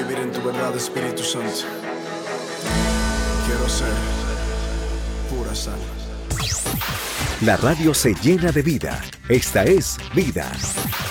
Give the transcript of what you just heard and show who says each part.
Speaker 1: vivir en tu verdad, Espíritu Santo. Quiero ser pura sal.
Speaker 2: La radio se llena de vida. Esta es Vida.